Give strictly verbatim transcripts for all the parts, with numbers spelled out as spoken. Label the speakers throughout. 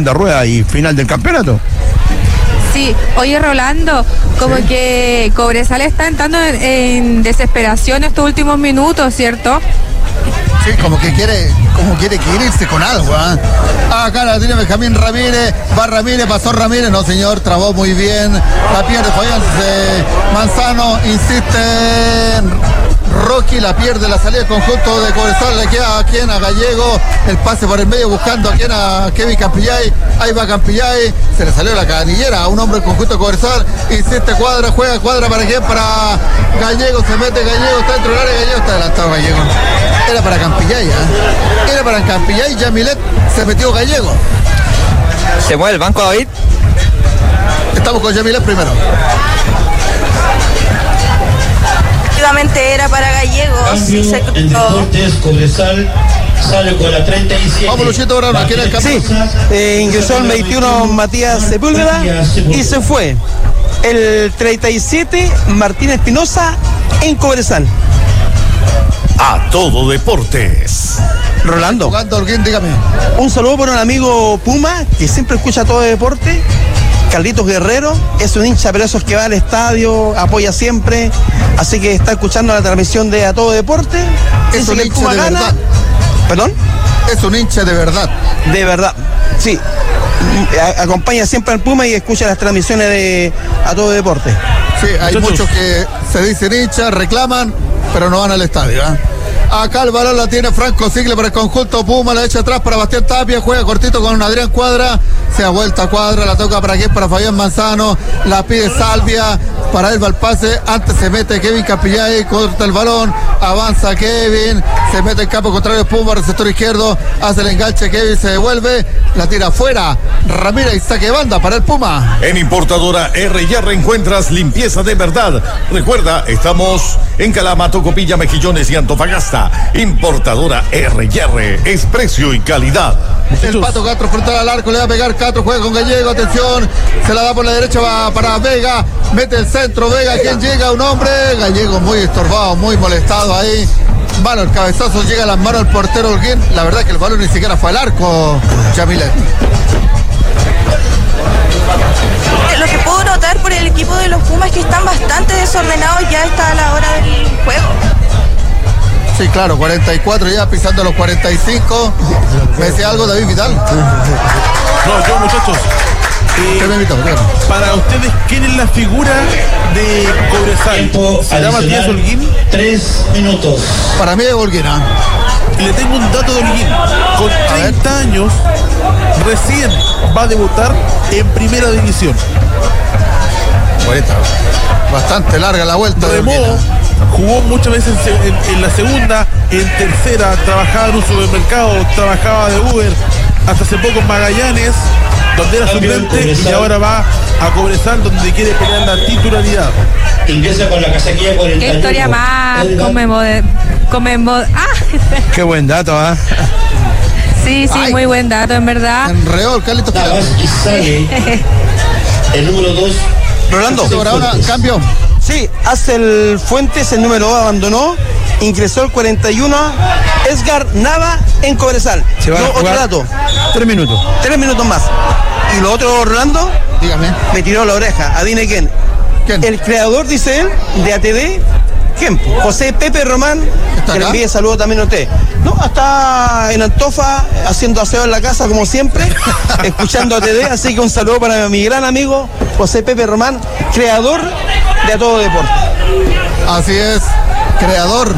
Speaker 1: de rueda y final del campeonato.
Speaker 2: Sí, oye Rolando, como sí. que Cobresal está entrando en, en desesperación estos últimos minutos, ¿cierto?
Speaker 3: Sí, como que quiere, como quiere irse con algo, ¿eh? Acá la tiene Benjamín Ramírez, va Ramírez, pasó Ramírez, no señor, trabó muy bien, la pierde Fabián Manzano, insiste Rocky, la pierde la salida del conjunto de Cobresal, le queda a quien, a Gallego, el pase por el medio buscando a quien, a Kevin Campillay, ahí va Campillay, se le salió la canillera a un hombre del conjunto de Cobresal, insiste Cuadra, juega Cuadra para quién, para Gallego, se mete Gallego, está dentro del área, Gallego está adelantado Gallego, era para Campillay, ¿eh? era para Campillay, Yamilet se metió Gallego.
Speaker 4: ¿Se mueve el banco, David?
Speaker 3: Estamos con Yamilet primero.
Speaker 5: Era para Gallego.
Speaker 6: Cambio
Speaker 5: sí, se...
Speaker 6: en Deportes, Cobresal sale con la treinta y siete.
Speaker 3: Vamos, Luchito, ahora no quiere el cambio.
Speaker 7: Sí, eh, ingresó el veintiuno Matías Sepúlveda y se fue el treinta y siete Martín Espinosa en Cobresal.
Speaker 8: A Todo Deportes.
Speaker 7: Rolando.
Speaker 3: Jugando Holguín, dígame.
Speaker 7: Un saludo por un amigo Puma que siempre escucha Todo Deporte. Carlitos Guerrero es un hincha, pero esos que va al estadio, apoya siempre, así que está escuchando la transmisión de A Todo Deporte.
Speaker 3: Es un hincha de
Speaker 7: gana.
Speaker 3: verdad.
Speaker 7: ¿Perdón?
Speaker 3: Es un hincha de verdad.
Speaker 7: De verdad, sí. A- acompaña siempre al Puma y escucha las transmisiones de A Todo Deporte.
Speaker 3: Sí, hay
Speaker 7: Muchachos.
Speaker 3: muchos que se dicen hinchas, reclaman, pero no van al estadio, ¿eh? Acá el balón la tiene Franco Sigle para el conjunto Puma, la echa atrás para Bastián Tapia, juega cortito con Adrián Cuadra, se da vuelta Cuadra, la toca para aquí, para Fabián Manzano, la pide Salvia, para él va el pase, antes se mete Kevin Campillay, corta el balón, avanza Kevin, se mete en campo contrario Puma, receptor izquierdo, hace el enganche, Kevin se devuelve, la tira afuera, Ramírez, saque banda para el Puma.
Speaker 8: En Importadora R y R encuentras limpieza de verdad. Recuerda, estamos en Calama, Tocopilla, Mejillones y Antofagasta. Importadora R y R es precio y calidad.
Speaker 3: El Pato Castro frontal al arco, le va a pegar Castro, juega con Gallego, atención, se la da por la derecha, va para Vega, mete el centro, Vega, quien llega, un hombre, Gallego muy estorbado, muy molestado ahí. Bueno, el cabezazo llega a las manos del portero Holguín, la verdad es que el balón ni siquiera fue al arco, Yamilet.
Speaker 5: Lo que puedo notar por el equipo de los Pumas es que están bastante desordenados ya está la hora del juego.
Speaker 3: Sí, claro, cuarenta y cuatro ya pisando los cuarenta y cinco. ¿Me decía algo David Vidal?
Speaker 9: No, yo muchachos. Eh,
Speaker 3: ¿Qué me invitó?
Speaker 9: Para ustedes, ¿quién es la figura de Cobresal? ¿Se llama Matías Holguín?
Speaker 6: Tres minutos.
Speaker 3: Para mí es Holguín, ¿eh?
Speaker 9: Y le tengo un dato de Holguín. Con treinta años, recién va a debutar en primera división.
Speaker 3: Vuelta. Bastante larga la vuelta.
Speaker 9: Remó, jugó muchas veces en, en, en la segunda, en tercera, trabajaba en un supermercado, trabajaba de Uber, hasta hace poco en Magallanes, donde era suplente, y ahora va a Cobresal, donde quiere pelear la titularidad.
Speaker 6: Ingresa con la casaquilla cuarenta y uno.
Speaker 2: Qué historia más conmemor... conmemor... ¡Ah!
Speaker 1: Qué buen dato, ¿ah? ¿eh?
Speaker 2: Sí, sí,
Speaker 3: Ay.
Speaker 2: muy buen dato, en verdad.
Speaker 3: Enreó el Carlitos.
Speaker 6: Y sale el número dos.
Speaker 7: Rolando.
Speaker 3: Ahora, cambio.
Speaker 7: Sí, hace el Fuentes, el número dos abandonó, ingresó el cuarenta y uno, Edgar Nava en Cobresal.
Speaker 1: Se va a
Speaker 7: No, otro
Speaker 1: jugar
Speaker 7: dato,
Speaker 1: tres minutos.
Speaker 7: tres minutos más. Y lo otro, Rolando,
Speaker 3: Dígame.
Speaker 7: me tiró la oreja, adivine quién.
Speaker 3: ¿Quién?
Speaker 7: El creador, dice él, de A T D, ¿quién? José Pepe Román,
Speaker 3: ¿Está
Speaker 7: que le
Speaker 3: acá?
Speaker 7: envíe saludos también a usted. No, está en Antofa, haciendo aseo en la casa como siempre, escuchando A T D, así que un saludo para mi gran amigo José Pepe Román, creador de A Todo Deporte.
Speaker 3: Así es, creador.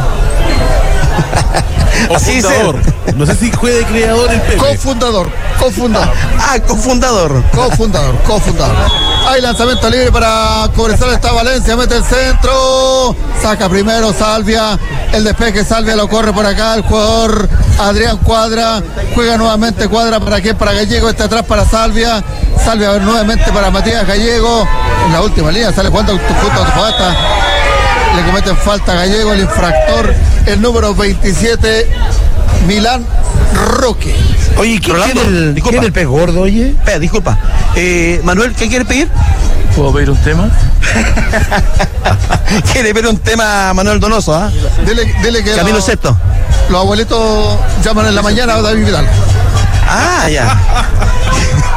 Speaker 9: O
Speaker 7: Así dice
Speaker 9: fundador. No sé si juega de creador el Pepe.
Speaker 3: Cofundador, cofundador,
Speaker 7: Ah, cofundador.
Speaker 3: cofundador, cofundador. Hay lanzamiento libre para Cobresal, está Valencia, mete el centro, saca primero Salvia, el despeje Salvia lo corre por acá, el jugador Adrián Cuadra, juega nuevamente Cuadra para qué, para Gallego, está atrás para Salvia, Salvia a ver nuevamente para Matías Gallego, en la última línea sale jugando junto a Antofagasta, le cometen falta a Gallego, el infractor, el número veintisiete, Milán Roque.
Speaker 1: Oye, ¿quién
Speaker 7: Rolando,
Speaker 1: es el,
Speaker 7: disculpa.
Speaker 1: ¿quién es el pez gordo, oye?
Speaker 7: Espera, disculpa. Eh, Manuel, ¿qué quiere pedir?
Speaker 9: ¿Puedo pedir un tema?
Speaker 7: Quiere pedir un tema Manuel Donoso, ¿ah?
Speaker 3: Dile, dile que
Speaker 7: Camilo
Speaker 3: los,
Speaker 7: Sexto.
Speaker 3: los abuelitos llaman en la mañana a David Vidal.
Speaker 7: Ah, ya.